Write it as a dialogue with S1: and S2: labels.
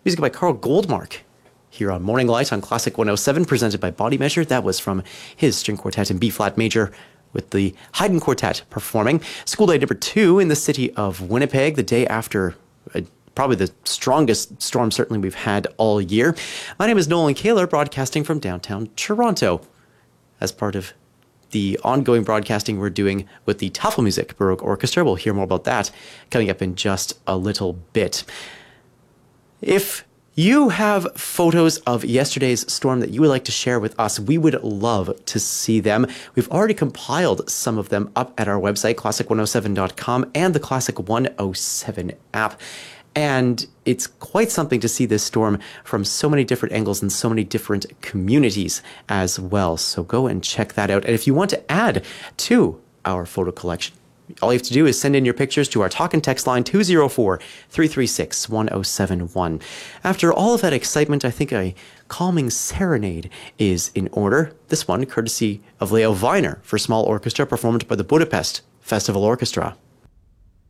S1: Music by Carl Goldmark here on Morning Light on Classic 107, presented by Body Measure. That was from his string quartet in B-flat major, with the Haydn Quartet performing. School day number 2 in the city of Winnipeg, the day after probably the strongest storm certainly we've had all year. My name is Nolan Kaler, broadcasting from downtown Toronto as part of the ongoing broadcasting we're doing with the Tafelmusik Baroque Orchestra. We'll hear more about that coming up in just a little bit. If you have photos of yesterday's storm that you would like to share with us, we would love to see them. We've already compiled some of them up at our website, classic107.com, and the Classic 107 app. And it's quite something to see this storm from so many different angles and so many different communities as well. So go and check that out. And if you want to add to our photo collection, all you have to do is send in your pictures to our talk and text line 204-336-1071. After all of that excitement, I think a calming serenade is in order. This one courtesy of Leo Weiner for small orchestra, performed by the Budapest Festival Orchestra.